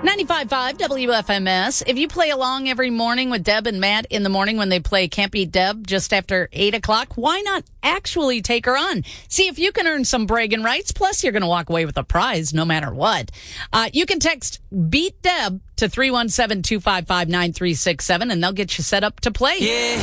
95.5 WFMS. If you play along every morning with Deb and Matt in the morning when they play Can't Beat Deb just after 8 o'clock, why not actually take her on? See if you can earn some bragging rights. Plus, you're going to walk away with a prize no matter what. You can text Beat Deb to 317-255-9367 and they'll get you set up to play. Yeah.